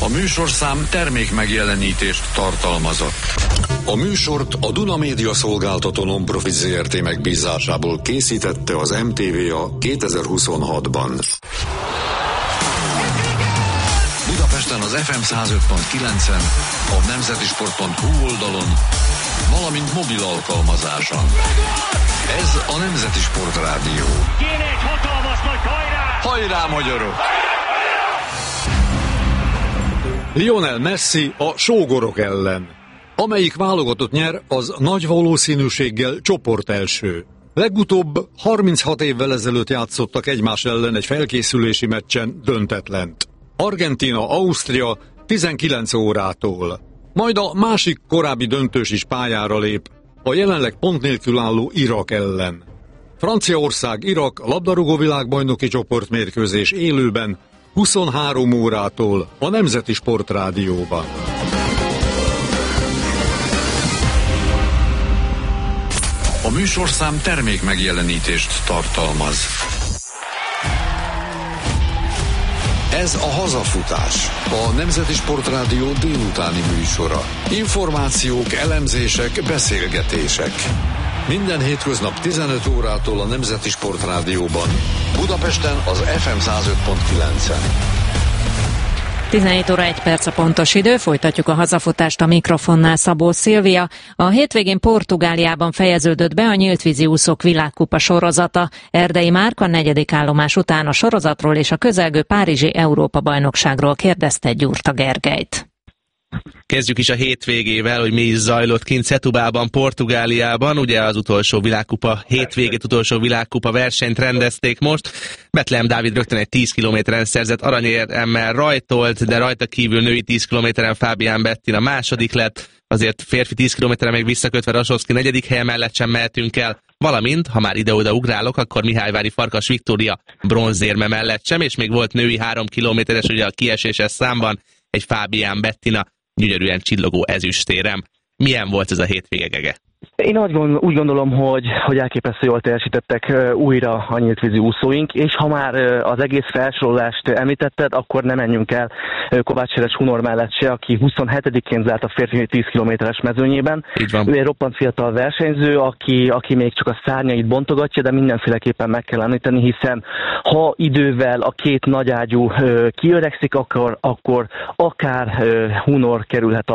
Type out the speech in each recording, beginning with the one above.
A műsorszám termék megjelenítést tartalmazott. A műsort a Duna Média Szolgáltató Non-Profit Zrt. Megbízásából készítette az MTVA 2026-ban. Budapesten az FM 105.9-en, a nemzetisport.hu oldalon, valamint mobil alkalmazáson. Ez a Nemzeti Sport Rádió. Kéne egy hatalmas nagy hajrá! Hajrá, magyarok! Lionel Messi a sógorok ellen. Amelyik válogatott nyer, az nagy valószínűséggel csoportelső. Legutóbb 36 évvel ezelőtt játszottak egymás ellen egy felkészülési meccsen döntetlent. Argentína-Ausztria 19 órától. Majd a másik korábbi döntős is pályára lép, a jelenleg pont nélkül álló Irak ellen. Franciaország-Irak labdarúgó világbajnoki csoportmérkőzés élőben 23 órától a Nemzeti Sport Rádióban. A műsorszám termék megjelenítést tartalmaz. Ez a Hazafutás, a Nemzeti Sport Rádió délutáni műsora. Információk, elemzések, beszélgetések. Minden hétköznap 15 órától a Nemzeti Sport Rádióban. Budapesten az FM 105.9-en. 17 óra 1 perc a pontos idő, folytatjuk a hazafutást, a mikrofonnál Szabó Szilvia. A hétvégén Portugáliában fejeződött be a nyíltvízi úszók világkupa sorozata. Erdei Márk 4. állomás után a sorozatról és a közelgő párizsi Európa-bajnokságról kérdezte Gyurta Gergelyt. Kezdjük is a hétvégével, hogy mi is zajlott kint Setúbában, Portugáliában. Ugye az utolsó világkupa, hétvégét utolsó világkupa versenyt rendezték most. Bethlehem Dávid rögtön egy 10 kilométeren szerzett aranyéremmel rajtolt, de rajta kívül női 10 kilométeren Fábián Bettina második lett. Azért férfi 10 kilométeren még visszakötve Rasovszki 4. helye mellett sem mehetünk el. Valamint, ha már ide-oda ugrálok, akkor Mihályvári Farkas Viktória bronzérme mellett sem, és még volt női 3 kilométeres, ugye a kieséses számban egy Fábián Bettina gyönyörűen csillogó ezüstérem. Milyen volt ez a hétvége, Gege? Én úgy gondolom, hogy elképesztő jól teljesítettek újra a nyíltvízi úszóink, és ha már az egész felsorolást említetted, akkor nem menjünk el Kovács Seres Hunor mellett se, aki 27-ként zárt a férfi 10 kilométeres mezőnyében. Ő egy roppant fiatal versenyző, aki még csak a szárnyait bontogatja, de mindenféleképpen meg kell említeni, hiszen ha idővel a két nagyágyú kiöregszik, akkor akár Hunor kerülhet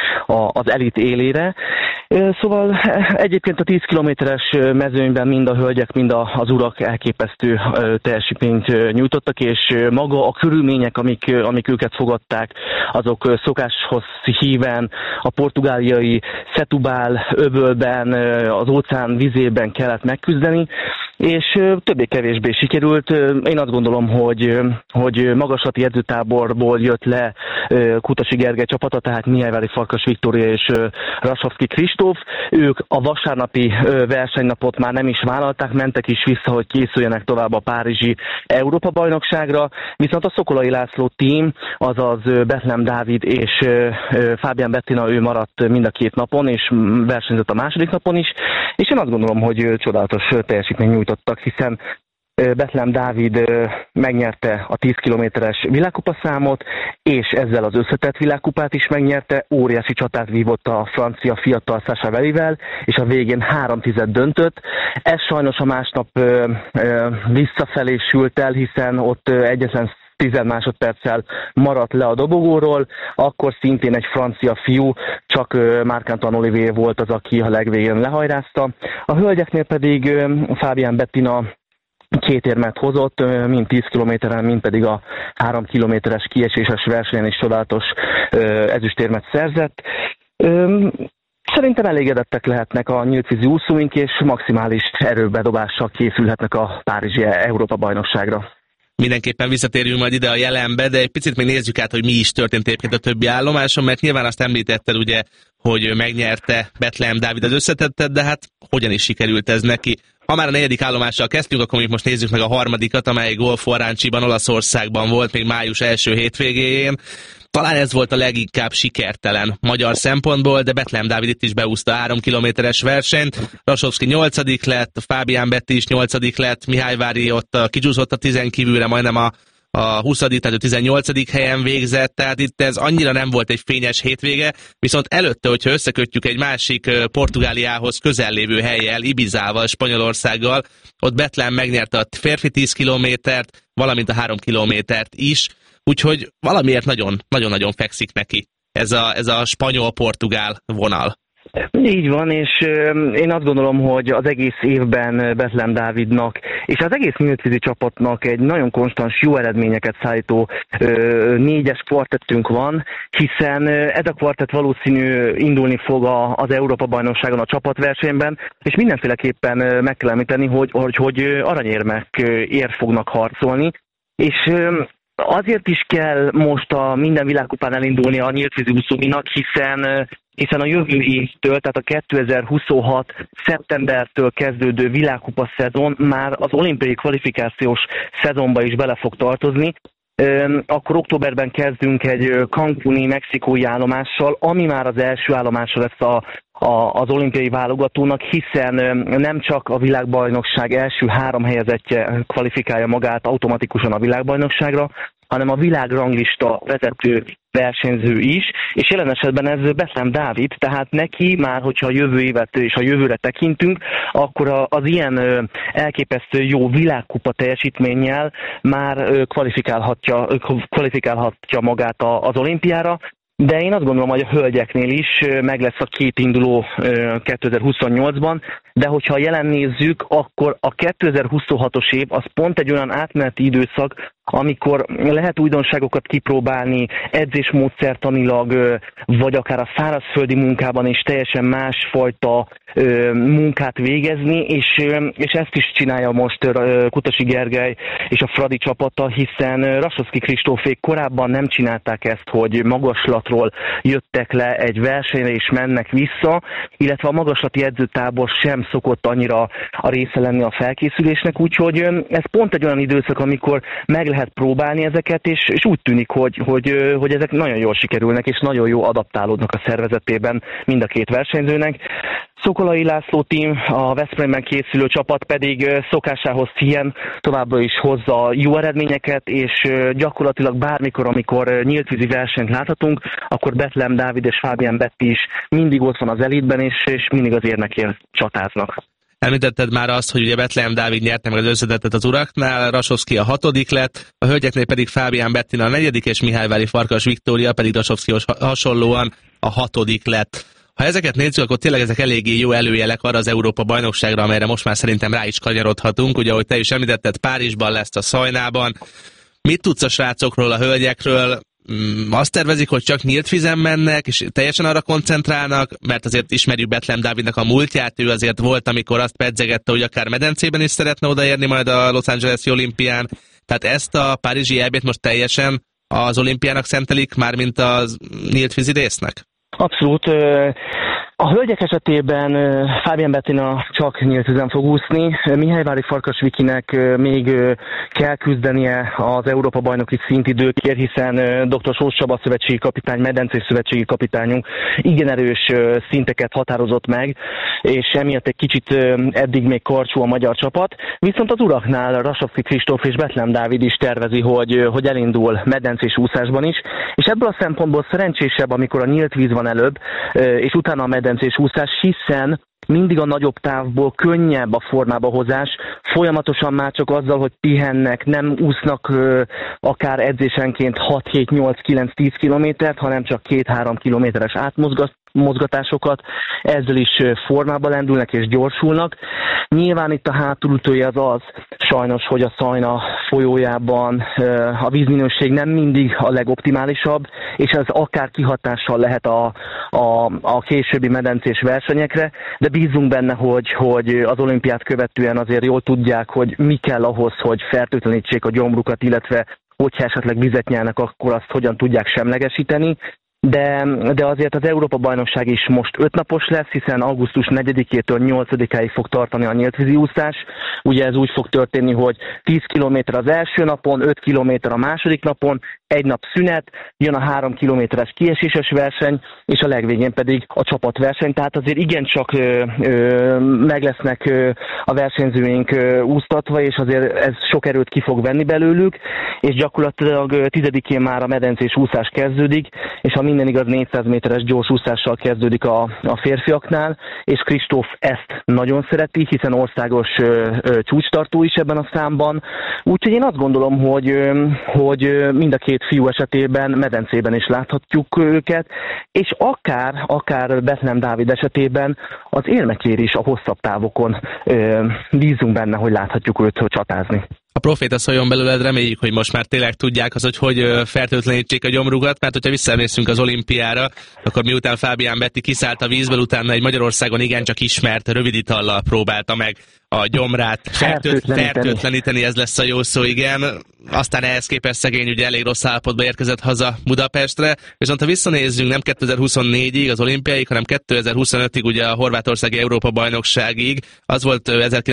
az elit élére. Szóval egyébként a 10 kilométeres mezőnyben mind a hölgyek, mind az urak elképesztő teljesítményt nyújtottak, és maga a körülmények, amik őket fogadták, azok szokáshoz híven a portugáliai Setúbal öbölben, az óceán vizében kellett megküzdeni, és többé-kevésbé sikerült. Én azt gondolom, hogy magaslati edzőtáborból jött le Kutasi Gergely csapata, tehát Mihályvári Farkas Viktória és Rasovszki Kristóf. Ők a vasárnapi versenynapot már nem is vállalták, mentek is vissza, hogy készüljenek tovább a párizsi Európa-bajnokságra, viszont a Szokolai László team, azaz Bethlehem Dávid és Fábián Bettina, ő maradt mind a két napon, és versenyzett a második napon is, és én azt gondolom, hogy csodálatos teljesítményt nyújtottak, hiszen Bethlehem Dávid megnyerte a 10 kilométeres világkupaszámot, és ezzel az összetett világkupát is megnyerte, óriási csatát vívott a francia fiatal Sasha Velivel, és a végén 3-10 döntött. Ez sajnos a másnap visszafelé sült el, hiszen ott egyetlen 10 másodperccel maradt le a dobogóról, akkor szintén egy francia fiú, csak Marc-Antoine Olivier volt az, aki a legvégén lehajrázta. A hölgyeknél pedig Fábián Bettina 2 érmet hozott, mind 10 kilométeren, mind pedig a 3 kilométeres kieséses versenyen is csodálatos ezüstérmet szerzett. Szerintem elégedettek lehetnek a nyíltvízi úszóink, és maximális erőbedobással készülhetnek a párizsi Európa-bajnokságra. Mindenképpen visszatérjünk majd ide a jelenbe, de egy picit még nézzük át, hogy mi is történt egyébként a többi állomáson, mert nyilván azt említetted ugye, hogy megnyerte Bethlehem Dávid az összetettet, de hát hogyan is sikerült ez neki? Ha már a 4. állomással kezdtünk, akkor most nézzük meg a harmadikat, amely Golfo Arancsiban, Olaszországban volt még május első hétvégéjén. Talán ez volt a leginkább sikertelen magyar szempontból, de Bethlehem Dávid itt is beúszta 3 kilométeres versenyt. Rasovszki 8. lett, Fábián Betti is 8. lett, Mihályvári ott kicsúszott a 10 kívülre, majdnem a a 20., tehát a 18. helyen végzett, tehát itt ez annyira nem volt egy fényes hétvége, viszont előtte, hogyha összekötjük egy másik Portugáliához közel lévő hellyel, Ibizával, Spanyolországgal, ott Bethlen megnyerte a férfi 10 kilométert, valamint a 3 kilométert is, úgyhogy valamiért nagyon-nagyon fekszik neki ez a spanyol-portugál vonal. Így van, és én azt gondolom, hogy az egész évben Bethlen Dávidnak és az egész nyíltvízi csapatnak egy nagyon konstans, jó eredményeket szállító 4-es kvartettünk van, hiszen ez a kvartett valószínű indulni fog az Európa-bajnokságon a csapatversenyben, és mindenféleképpen meg kell említeni, hogy aranyérmekért fognak harcolni, és azért is kell most a minden világkupán elindulni a nyíltvízi úszóinak, hiszen a jövő évtől, tehát a 2026. szeptembertől kezdődő világkupa szezon már az olimpiai kvalifikációs szezonba is bele fog tartozni. Akkor októberben kezdünk egy cancúni mexikói állomással, ami már az első állomása lesz az olimpiai válogatónak, hiszen nem csak a világbajnokság első 3 helyezettje kvalifikálja magát automatikusan a világbajnokságra, hanem a világranglista vezető versenyző is, és jelen esetben ez Bethlen Dávid, tehát neki már, hogyha a jövő évet és a jövőre tekintünk, akkor az ilyen elképesztő jó világkupa teljesítménnyel már kvalifikálhatja magát az olimpiára, de én azt gondolom, hogy a hölgyeknél is meg lesz a 2 induló 2028-ban, de hogyha jelen nézzük, akkor a 2026-os év az pont egy olyan átmeneti időszak, amikor lehet újdonságokat kipróbálni, edzésmódszertanilag, vagy akár a szárazföldi munkában is teljesen másfajta munkát végezni, és ezt is csinálja most Kutasi Gergely és a Fradi csapata, hiszen Rasovszky Kristófék korábban nem csinálták ezt, hogy magaslatról jöttek le egy versenyre és mennek vissza, illetve a magaslati edzőtábor sem szokott annyira a része lenni a felkészülésnek, úgyhogy ez pont egy olyan időszak, amikor meg lehet próbálni ezeket, és úgy tűnik, hogy ezek nagyon jól sikerülnek, és nagyon jó adaptálódnak a szervezetében mind a 2 versenyzőnek. Szokolai László team, a Veszprémben készülő csapat pedig szokásához hien továbbra is hozza jó eredményeket, és gyakorlatilag bármikor, amikor nyíltvízi versenyt láthatunk, akkor Bethlen Dávid és Fábián Betti is mindig ott van az elitben, és mindig az érmekért csatáznak. Említetted már azt, hogy ugye Bethlen Dávid nyerte meg az összetettet az uraknál, Rasovszky a 6. lett, a hölgyeknél pedig Fábián Bettina a 4. és Mihályvári Farkas Viktória pedig Rasovszkyhoz hasonlóan a 6. lett. Ha ezeket nézzük, akkor tényleg ezek eléggé jó előjelek arra az Európa-bajnokságra, amelyre most már szerintem rá is kanyarodhatunk. Ugye, ahogy te is említetted, Párizsban lesz a Szajnában. Mit tudsz a srácokról, a hölgyekről? Azt tervezik, hogy csak nyílt vízen mennek, és teljesen arra koncentrálnak, mert azért ismerjük Bethlen Dávidnak a múltját, ő azért volt, amikor azt pedzegette, hogy akár medencében is szeretne odaérni majd a Los Angeles-i olimpián. Tehát ezt a párizsi EB-t most teljesen az olimpiának szentelik, mármint a nyílt vízi résznek? Abszolút. A hölgyek esetében Fábián Bettina csak nyílt vízen fog úszni. Mihályvári Farkas Vikinek még kell küzdenie az Európa-bajnoki szintidőkért, hiszen dr. Sós Csaba szövetségi kapitány, medencés szövetségi kapitányunk igen erős szinteket határozott meg, és emiatt egy kicsit eddig még karcsú a magyar csapat. Viszont az uraknál Rasovszky Kristóf és Bethlen Dávid is tervezi, hogy elindul medencés úszásban is, és ebből a szempontból szerencsésebb, amikor a nyílt víz van előbb, és utána a medencés úszás, hiszen mindig a nagyobb távból könnyebb a formába hozás, folyamatosan már csak azzal, hogy pihennek, nem úsznak akár edzésenként 6-7-8-9-10 kilométert, hanem csak 2-3 kilométeres átmozgatásokat, ezzel is formába lendülnek és gyorsulnak. Nyilván itt a hátulütője az sajnos, hogy a Szajna folyójában a vízminőség nem mindig a legoptimálisabb, és ez akár kihatással lehet a későbbi medencés versenyekre, de bízunk benne, hogy az olimpiát követően azért jól tudják, hogy mi kell ahhoz, hogy fertőtlenítsék a gyomrukat, illetve hogyha esetleg vizet nyelnek, akkor azt hogyan tudják semlegesíteni. de azért az Európa-bajnokság is most 5 napos lesz, hiszen augusztus 4-től 8-áig fog tartani a nyíltvízi úszás. Ugye ez úgy fog történni, hogy 10 kilométer az első napon, 5 kilométer a második napon, egy nap szünet, jön a 3 kilométeres kieséses verseny, és a legvégén pedig a csapatverseny. Tehát azért igencsak meg lesznek a versenyzőink úsztatva, és azért ez sok erőt ki fog venni belőlük, és gyakorlatilag 10-én már a medencés úszás kezdődik, és ha minden igaz 400 méteres gyors úszással kezdődik a férfiaknál, és Kristóf ezt nagyon szereti, hiszen országos csúcstartó is ebben a számban. Úgyhogy én azt gondolom, hogy mind a két fiú esetében medencében is láthatjuk őket, és akár Bethlehem Dávid esetében az érmekért is a hosszabb távokon bízunk benne, hogy láthatjuk őt csatázni. A proféta szóljon belőled, reméljük, hogy most már tényleg tudják hogy fertőtlenítsék a gyomrukat, mert hogyha visszaemlékszünk az olimpiára, akkor miután Fábián Betty kiszállt a vízből, utána egy Magyarországon igencsak ismert röviditallal próbálta meg a gyomrát fertőtleníteni, ez lesz a jó szó, igen. Aztán ehhez képest szegény ugye elég rossz állapotba érkezett haza Budapestre, viszont ha visszanézzünk nem 2024-ig az olimpiáig, hanem 2025-ig ugye a horvátországi Európa-bajnokságig, az volt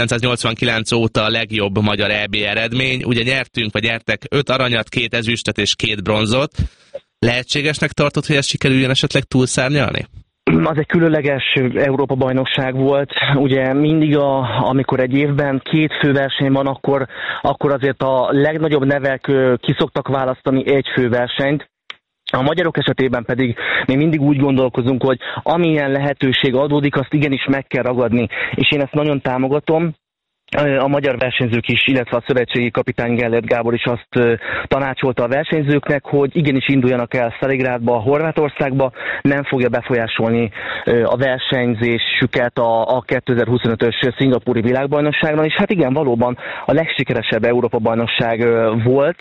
1989 óta a legjobb magyar EB eredmény, ugye nyertek 5 aranyat, 2 ezüstöt és 2 bronzot. Lehetségesnek tartott, hogy ezt sikerüljön esetleg túlszárnyalni? Az egy különleges Európa-bajnokság volt. Ugye mindig, amikor egy évben 2 főverseny van, akkor azért a legnagyobb nevek ki szoktak választani egy főversenyt. A magyarok esetében pedig mi mindig úgy gondolkozunk, hogy amilyen lehetőség adódik, azt igenis meg kell ragadni. És én ezt nagyon támogatom. A magyar versenyzők is, illetve a szövetségi kapitány Gellert Gábor is azt tanácsolta a versenyzőknek, hogy igenis induljanak el Szarigrádba, Horvátországba, nem fogja befolyásolni a versenyzésüket a 2025-ös szingapúri világbajnokságon, és hát igen, valóban a legsikeresebb Európa-bajnokság volt.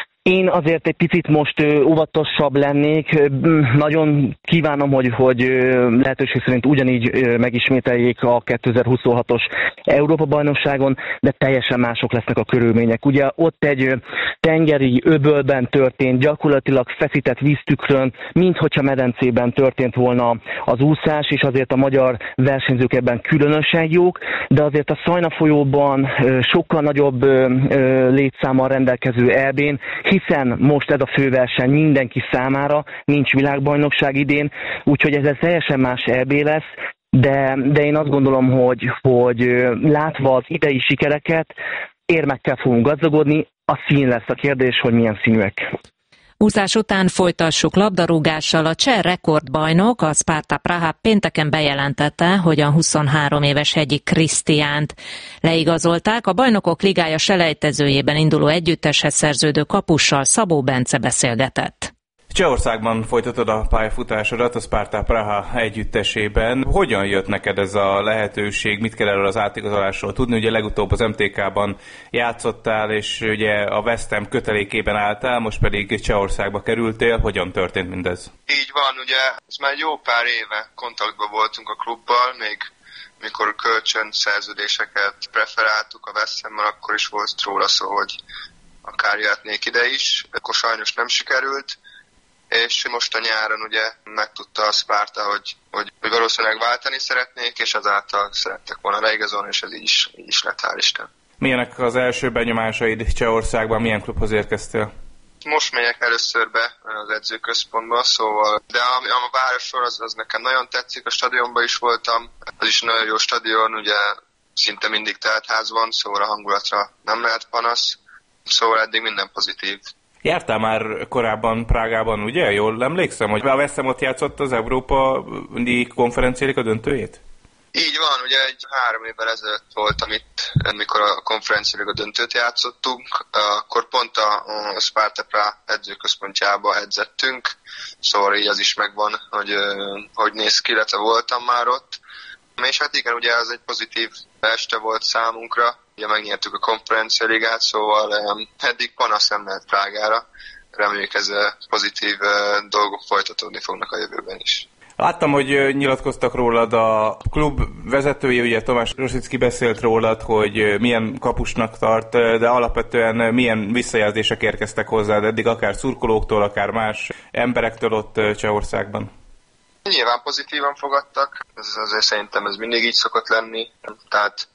Én azért egy picit most óvatosabb lennék, nagyon kívánom, hogy lehetőség szerint ugyanígy megismételjék a 2026-os Európa-bajnokságon, de teljesen mások lesznek a körülmények. Ugye ott egy tengeri öbölben történt, gyakorlatilag feszített víztükrön, minthogyha medencében történt volna az úszás, és azért a magyar versenyzők ebben különösen jók, de azért a Szajna folyóban sokkal nagyobb létszámmal rendelkező EB-n, hiszen most ez a főverseny mindenki számára, nincs világbajnokság idén, úgyhogy ez teljesen más EB lesz, de én azt gondolom, hogy látva az idei sikereket, érmekkel fogunk gazdagodni, a szín lesz a kérdés, hogy milyen színűek. Úszás után folytassuk labdarúgással. A cseh rekordbajnok, a Sparta Praha pénteken bejelentette, hogy a 23 éves Hegyi Krisztiánt leigazolták. A Bajnokok Ligája selejtezőjében induló együtteshez szerződő kapussal Szabó Bence beszélgetett. Csehországban folytatod a pályafutásodat a Sparta Praha együttesében. Hogyan jött neked ez a lehetőség? Mit kell erről az átigazolásról tudni? Ugye legutóbb az MTK-ban játszottál, és ugye a West Ham kötelékében álltál, most pedig Csehországba kerültél. Hogyan történt mindez? Így van, ugye ez már jó pár éve kontaktban voltunk a klubbal, még mikor kölcsön szerződéseket preferáltuk a West Hammel, akkor is volt róla szó, hogy akár jöhetnék ide is. Akkor sajnos nem sikerült. És most a nyáron ugye megtudta a Sparta, hogy valószínűleg váltani szeretnék, és azáltal szerettek volna leigazolni, és ez így is lett, hál' Isten. Milyenek az első benyomásaid Csehországban, milyen klubhoz érkeztél? Most megyek először be az edzőközpontba, szóval, de a városról az nekem nagyon tetszik, a stadionban is voltam, az is nagyon jó stadion, ugye szinte mindig teltház van, szóval a hangulatra nem lehet panasz, szóval eddig minden pozitív. Jártál már korábban Prágában, ugye? Jól emlékszem, hogy a West Ham ott játszott az Európa konferenciálik a döntőjét? Így van, ugye 3 évvel ezelőtt voltam itt, amikor a konferenciálik a döntőt játszottunk, akkor pont a Sparta Praha edzőközpontjába edzettünk, szóval így az is megvan, hogy néz ki, illetve voltam már ott. És hát igen, ugye ez egy pozitív este volt számunkra, ugye megnyertük a konferencialigát, szóval eddig panasz nem lehet Prágára. Reméljük ez pozitív dolgok folytatódni fognak a jövőben is. Láttam, hogy nyilatkoztak rólad a klub vezetője, ugye Tomás Rosicki beszélt rólad, hogy milyen kapusnak tart, de alapvetően milyen visszajelzések érkeztek hozzád eddig, akár szurkolóktól, akár más emberektől ott Csehországban? Nyilván pozitívan fogadtak, azért szerintem ez mindig így szokott lenni, tehát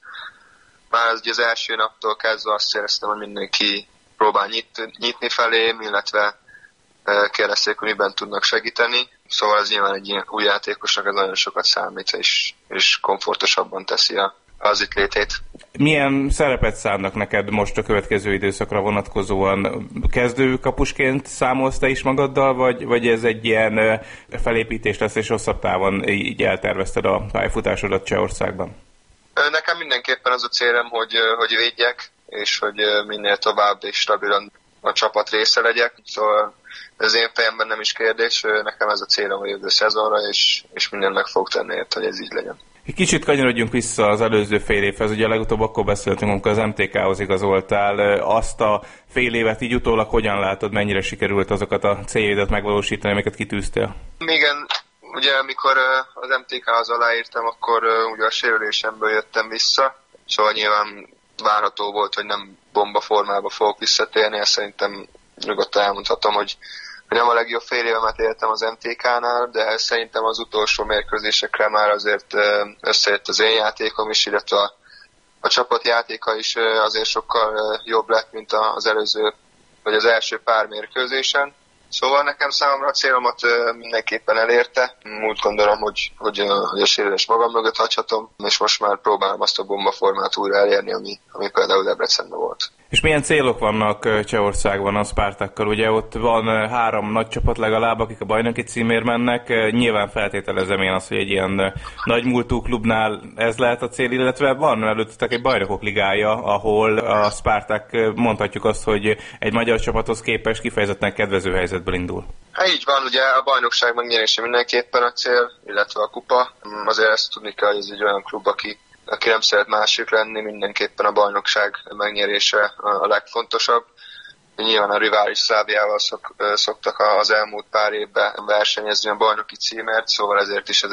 már az első naptól kezdve azt éreztem, hogy mindenki próbál nyitni felém, illetve kérdezték, hogy miben tudnak segíteni. Szóval ez nyilván egy ilyen új játékosnak ez nagyon sokat számít, és komfortosabban teszi az itt létét. Milyen szerepet szánnak neked most a következő időszakra vonatkozóan? Kezdőkapusként számolsz te is magaddal, vagy ez egy ilyen felépítés lesz, és hosszabb távon így eltervezted a pályafutásodat Csehországban? Nekem mindenképpen az a célom, hogy védjek, és hogy minél tovább és stabilan a csapat része legyek. Szóval az én fejemben nem is kérdés, nekem ez a célom a jövő szezonra, és mindent meg fog tenni, hogy ez így legyen. Kicsit kanyarodjunk vissza az előző fél évhez, ugye legutóbb akkor beszéltünk, amikor az MTK-hoz igazoltál. Azt a fél évet így utólag hogyan látod, mennyire sikerült azokat a céljaidat megvalósítani, amiket kitűztél? Igen, ugye amikor az MTK-hoz aláírtam, akkor ugye a sérülésemből jöttem vissza, szóval nyilván várható volt, hogy nem bomba formába fogok visszatérni, ezt szerintem nyugodtan elmondhatom, hogy nem a legjobb fél évemet éltem az MTK-nál, de szerintem az utolsó mérkőzésekre már azért összejött az én játékom is, illetve a csapat játéka is azért sokkal jobb lett, mint az előző, vagy az első pár mérkőzésen. Szóval nekem számomra a célomat mindenképpen elérte. Úgy gondolom, hogy a sérülést magam mögött hagyhatom, és most már próbálom azt a bombaformát újra elérni, ami például Debrecenben volt. És milyen célok vannak Csehországban a Spartakkal? Ugye ott van 3 nagy csapat legalább, akik a bajnoki címért mennek. Nyilván feltételezem én azt, hogy egy ilyen nagy múltú klubnál ez lehet a cél, illetve van előttetek egy bajnokok ligája, ahol a Spartak mondhatjuk azt, hogy egy magyar csapathoz képest kifejezetten kedvező helyzetből indul. Hát így van, ugye a bajnokság megnyerése mindenképpen a cél, illetve a kupa. Azért ezt tudni kell, hogy ez egy olyan klub, aki nem szeret másik lenni, mindenképpen a bajnokság megnyerése a legfontosabb. Nyilván a rivális Szláviával szoktak az elmúlt pár évben versenyezni a bajnoki címért, szóval ezért is ez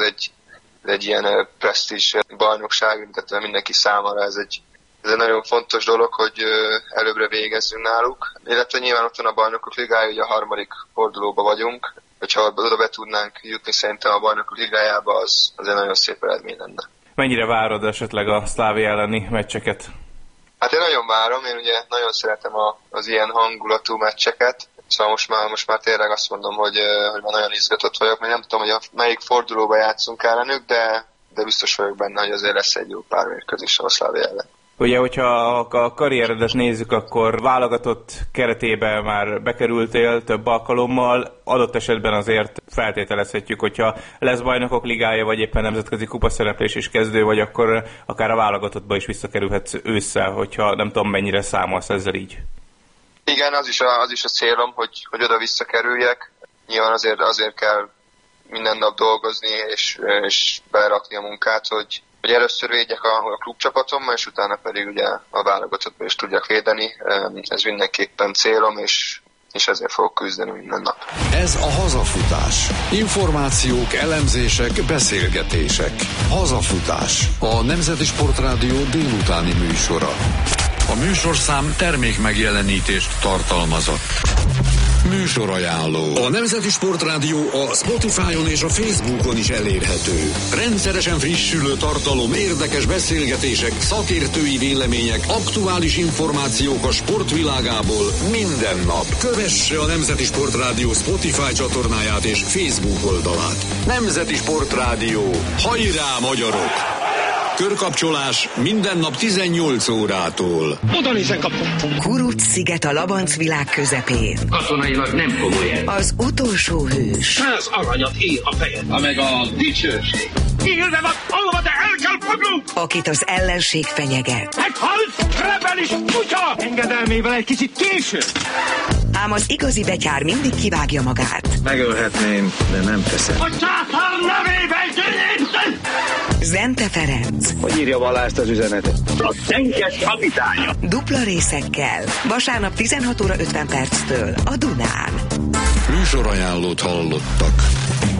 egy ilyen presztízs bajnokság, tehát mindenki számára ez egy nagyon fontos dolog, hogy előbbre végezzünk náluk. Illetve nyilván ott van a bajnokok ligája, ugye a 3. fordulóba vagyunk, hogyha oda be tudnánk jutni szerintem a bajnokok ligájába, az egy nagyon szép eredmény lenne. Mennyire várod esetleg a Szlávia elleni meccseket? Hát én nagyon várom, én ugye nagyon szeretem az ilyen hangulatú meccseket, szóval most már tényleg azt mondom, hogy már nagyon izgatott vagyok, mert nem tudom, hogy melyik fordulóba játszunk ellenük, de biztos vagyok benne, hogy azért lesz egy jó pár mérkőzés a Szlávia ellen. Ugye, hogyha a karrieredet nézzük, akkor válogatott keretébe már bekerültél több alkalommal, adott esetben azért feltételezhetjük, hogyha lesz bajnokok ligája, vagy éppen nemzetközi kupaszereplés is kezdő, vagy akkor akár a válogatottba is visszakerülhetsz ősszel, hogyha nem tudom mennyire számolsz ezzel így. Igen, az is a célom, hogy oda visszakerüljek. Nyilván azért kell minden nap dolgozni, és belerakni a munkát, hogy először védjek a klubcsapatommal, és utána pedig ugye a válogatottban is tudjak védeni. Ez mindenképpen célom, és ezért fogok küzdeni minden nap. Ez a Hazafutás. Információk, elemzések, beszélgetések. Hazafutás. A Nemzeti Sportrádió délutáni műsora. A műsorszám termékmegjelenítést tartalmazott. Műsorajánló. A Nemzeti Sportrádió a Spotify-on és a Facebookon is elérhető. Rendszeresen frissülő tartalom, érdekes beszélgetések, szakértői vélemények, aktuális információk a sportvilágából minden nap. Kövesse a Nemzeti Sportrádió Spotify csatornáját és Facebook oldalát. Nemzeti Sportrádió. Hajrá, magyarok! Körkapcsolás minden nap 18 órától. Oda nézzen, kapom! Kuruc-sziget a Labanc világ közepén. Katonailag nem komoly. Az utolsó hős. 100 aranyat ér a fejed. Ha meg a dicsőség. Írve van, alva, de el kell fognunk! Akit az ellenség fenyeget. Meghalt! Rebelis kutya! Engedelmével egy kicsit később. Ám az igazi betyár mindig kivágja magát. Megölhetném, de nem teszem. A császár nevében győződj! Zente Ferenc. Hogy írja Balást az üzenetet? A tenkes kapitánya. Dupla részekkel. Vasárnap 16 óra 50 perctől a Dunán. Műsorajánlót hallottak.